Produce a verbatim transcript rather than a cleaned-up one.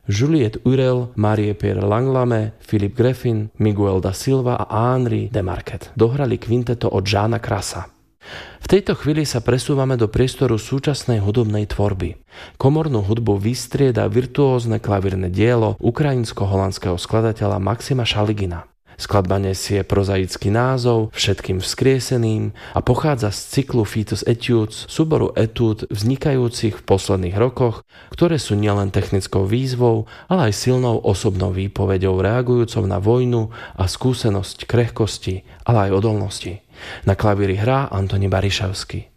Juliette Urel, Marie-Pierre Langlame, Philippe Greffin, Miguel da Silva a Henri de Marquet dohrali kvinteto od Jeana Krasa. V tejto chvíli sa presúvame do priestoru súčasnej hudobnej tvorby. Komornú hudbu vystrieda virtuózne klavírne dielo ukrajinsko-holandského skladateľa Maxima Šaligina. Skladba nesie prozaický názov Všetkým vzkrieseným a pochádza z cyklu Fetus Etudes, súboru etúd vznikajúcich v posledných rokoch, ktoré sú nielen technickou výzvou, ale aj silnou osobnou výpovedou reagujúcou na vojnu a skúsenosť krehkosti, ale aj odolnosti. Na klavíri hrá Antoni Barišavský.